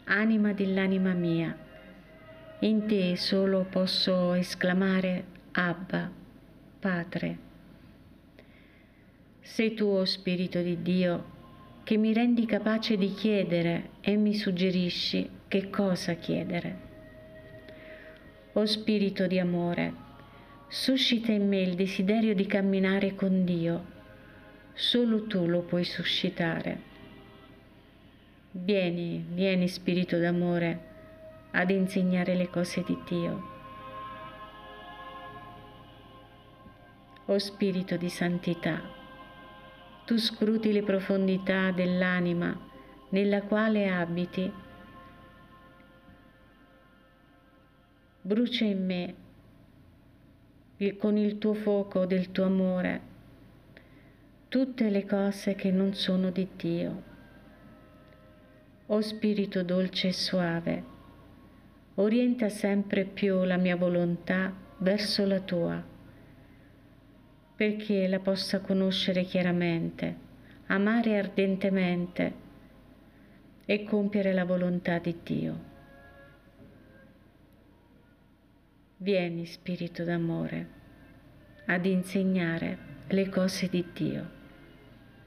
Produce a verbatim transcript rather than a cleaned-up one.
anima dell'anima mia. In te solo posso esclamare Abba, Padre. Sei tu, o Spirito di Dio, che mi rendi capace di chiedere e mi suggerisci che cosa chiedere. O Spirito di amore, suscita in me il desiderio di camminare con Dio. Solo tu lo puoi suscitare. Vieni, vieni Spirito d'amore, ad insegnare le cose di Dio. O Spirito di santità, tu scruti le profondità dell'anima nella quale abiti. Brucia in me con il tuo fuoco del tuo amore tutte le cose che non sono di Dio. O Spirito dolce e suave, orienta sempre più la mia volontà verso la tua, perché la possa conoscere chiaramente, amare ardentemente e compiere la volontà di Dio. Vieni, Spirito d'amore, ad insegnare le cose di Dio.